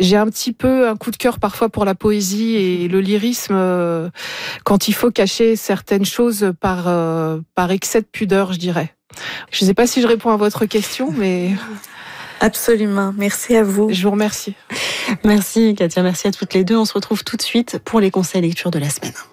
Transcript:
j'ai un petit peu un coup de cœur parfois pour la poésie et le lyrisme quand il faut cacher certaines choses par excès de pudeur, je dirais. Je ne sais pas si je réponds à votre question, mais... Absolument. Merci à vous. Je vous remercie. Merci Katia, merci à toutes les deux. On se retrouve tout de suite pour les conseils lecture de la semaine.